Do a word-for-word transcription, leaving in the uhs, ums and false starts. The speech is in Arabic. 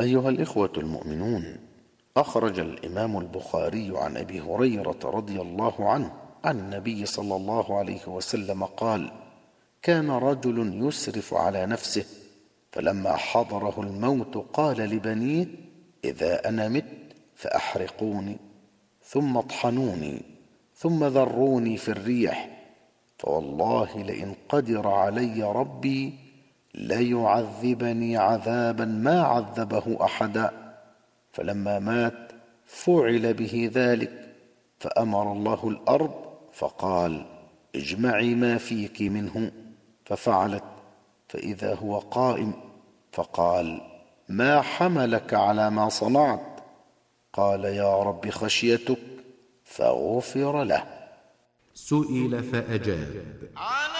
أيها الإخوة المؤمنون، أخرج الإمام البخاري عن أبي هريرة رضي الله عنه عن النبي صلى الله عليه وسلم قال: كان رجل يسرف على نفسه، فلما حضره الموت قال لبنيه: إذا أنا مت فأحرقوني ثم اطحنوني ثم ذروني في الريح، فوالله لئن قدر علي ربي ليعذبني عذابا ما عذبه أحدا. فلما مات فعل به ذلك، فأمر الله الأرض فقال: اجمعي ما فيك منه، ففعلت، فإذا هو قائم، فقال: ما حملك على ما صنعت؟ قال: يا رب خشيتك، فغفر له. سئل فأجاب: